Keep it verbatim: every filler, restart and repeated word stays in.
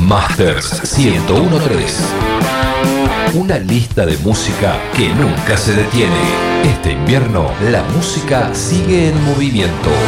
Masters ciento uno punto tres. Una lista de música que nunca se detiene. Este invierno, la música sigue en movimiento.